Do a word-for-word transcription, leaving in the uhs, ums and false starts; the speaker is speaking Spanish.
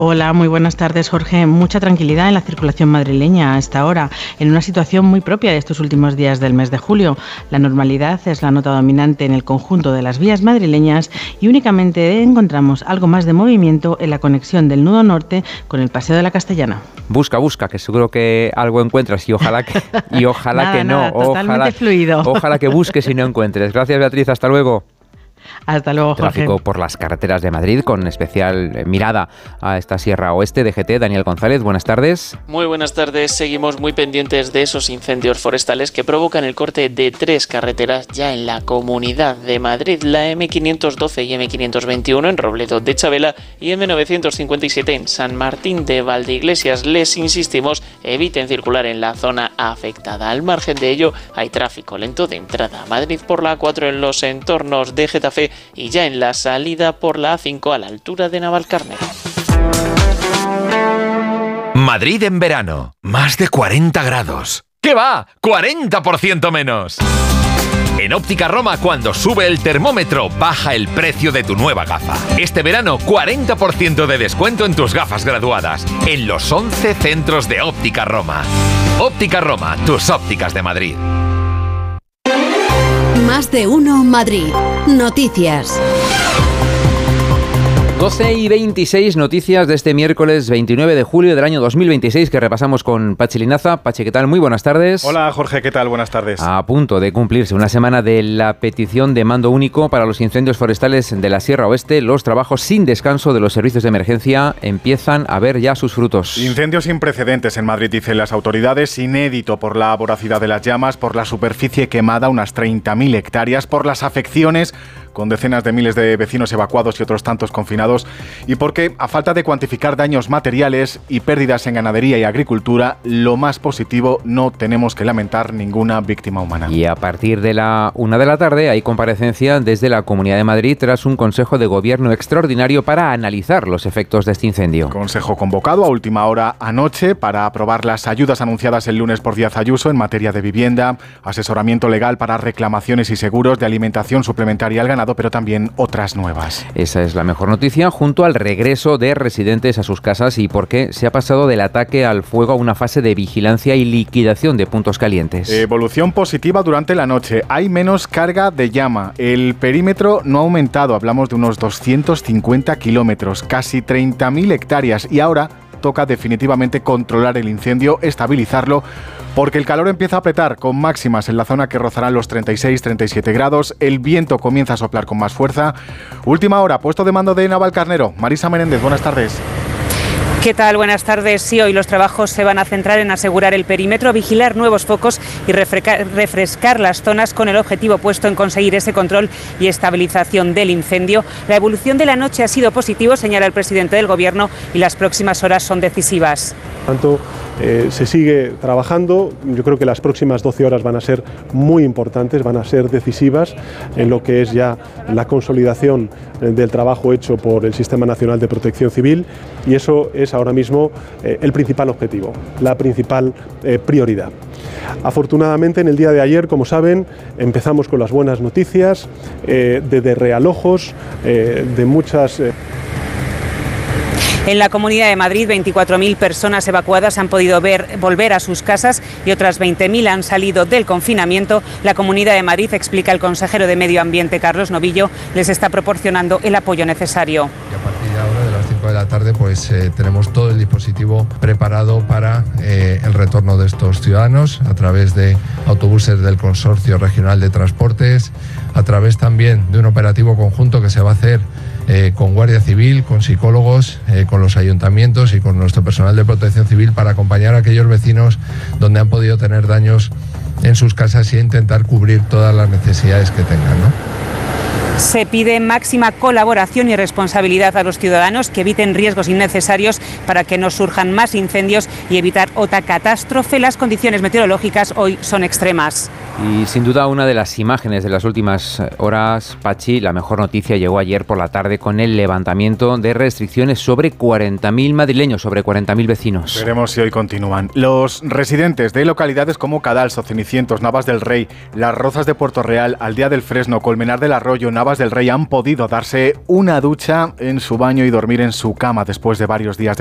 Hola, muy buenas tardes, Jorge. Mucha tranquilidad en la circulación madrileña a esta hora, en una situación muy propia de estos últimos días del mes de julio. La normalidad es la nota dominante en el conjunto de las vías madrileñas y únicamente encontramos algo más de movimiento en la conexión del nudo norte con el Paseo de la Castellana. Busca, busca, que seguro que algo encuentras y ojalá que, y ojalá nada, que no. Nada, totalmente ojalá, fluido. Ojalá que busques y no encuentres. Gracias, Beatriz. Hasta luego. Hasta luego, Jorge. Tráfico por las carreteras de Madrid, con especial mirada a esta Sierra Oeste. D G T, Daniel González, buenas tardes. Muy buenas tardes. Seguimos muy pendientes de esos incendios forestales que provocan el corte de tres carreteras ya en la Comunidad de Madrid. La eme quinientos doce y eme quinientos veintiuno en Robledo de Chabela y eme novecientos cincuenta y siete en San Martín de Valdeiglesias. Les insistimos, eviten circular en la zona afectada. Al margen de ello, hay tráfico lento de entrada a Madrid por la A cuatro en los entornos de Getafe y ya en la salida por la A cinco a la altura de Navalcarnero. Madrid en verano, más de cuarenta grados. ¿Qué va? ¡cuarenta por ciento menos! En Óptica Roma, cuando sube el termómetro, baja el precio de tu nueva gafa. Este verano, cuarenta por ciento de descuento en tus gafas graduadas, en los once centros de Óptica Roma. Óptica Roma, tus ópticas de Madrid. Más de uno Madrid. Noticias. doce y veintiséis, noticias de este miércoles veintinueve de julio del año dos mil veintiséis que repasamos con Pachi Linaza. Pachi, ¿qué tal? Muy buenas tardes. Hola, Jorge, ¿qué tal? Buenas tardes. A punto de cumplirse una semana de la petición de mando único para los incendios forestales de la Sierra Oeste. Los trabajos sin descanso de los servicios de emergencia empiezan a ver ya sus frutos. Incendios sin precedentes en Madrid, dicen las autoridades, inédito por la voracidad de las llamas, por la superficie quemada, unas treinta mil hectáreas, por las afecciones, con decenas de miles de vecinos evacuados y otros tantos confinados, y porque, a falta de cuantificar daños materiales y pérdidas en ganadería y agricultura, lo más positivo, no tenemos que lamentar ninguna víctima humana. Y a partir de la una de la tarde hay comparecencia desde la Comunidad de Madrid tras un Consejo de Gobierno extraordinario para analizar los efectos de este incendio. Consejo convocado a última hora anoche para aprobar las ayudas anunciadas el lunes por Díaz Ayuso en materia de vivienda, asesoramiento legal para reclamaciones y seguros de alimentación suplementaria al ganado, pero también otras nuevas. Esa es la mejor noticia, junto al regreso de residentes a sus casas y porque se ha pasado del ataque al fuego a una fase de vigilancia y liquidación de puntos calientes. Evolución positiva durante la noche. Hay menos carga de llama. El perímetro no ha aumentado. Hablamos de unos doscientos cincuenta kilómetros, casi treinta mil hectáreas. Y ahora toca definitivamente controlar el incendio, estabilizarlo, porque el calor empieza a apretar con máximas en la zona que rozarán los treinta y seis treinta y siete grados. El viento comienza a soplar con más fuerza. Última hora, puesto de mando de Navalcarnero. Marisa Menéndez, buenas tardes. ¿Qué tal? Buenas tardes. Sí, hoy los trabajos se van a centrar en asegurar el perímetro, vigilar nuevos focos y refrescar, refrescar las zonas con el objetivo puesto en conseguir ese control y estabilización del incendio. La evolución de la noche ha sido positivo, señala el presidente del Gobierno, y las próximas horas son decisivas. Tanto eh, se sigue trabajando. Yo creo que las próximas doce horas van a ser muy importantes, van a ser decisivas en lo que es ya la consolidación del trabajo hecho por el Sistema Nacional de Protección Civil, y eso es ahora mismo eh, el principal objetivo, la principal eh, prioridad. Afortunadamente, en el día de ayer, como saben, empezamos con las buenas noticias eh, de, de realojos, eh, de muchas... Eh, En la Comunidad de Madrid, veinticuatro mil personas evacuadas han podido ver, volver a sus casas y otras veinte mil han salido del confinamiento. La Comunidad de Madrid, explica el consejero de Medio Ambiente, Carlos Novillo, les está proporcionando el apoyo necesario. Y a partir de ahora, de las cinco de la tarde, pues eh, tenemos todo el dispositivo preparado para eh, el retorno de estos ciudadanos a través de autobuses del Consorcio Regional de Transportes, a través también de un operativo conjunto que se va a hacer Eh, con Guardia Civil, con psicólogos, eh, con los ayuntamientos y con nuestro personal de protección civil para acompañar a aquellos vecinos donde han podido tener daños en sus casas y intentar cubrir todas las necesidades que tengan, ¿no? Se pide máxima colaboración y responsabilidad a los ciudadanos, que eviten riesgos innecesarios para que no surjan más incendios y evitar otra catástrofe. Las condiciones meteorológicas hoy son extremas. Y sin duda una de las imágenes de las últimas horas, Pachi, la mejor noticia llegó ayer por la tarde con el levantamiento de restricciones sobre cuarenta mil madrileños, sobre cuarenta mil vecinos. Veremos si hoy continúan. Los residentes de localidades como Cadalso, Cenicientos, Navas del Rey, Las Rozas de Puerto Real, Aldea del Fresno, Colmenar del Arroyo, Navas Aguas del Rey han podido darse una ducha en su baño y dormir en su cama después de varios días de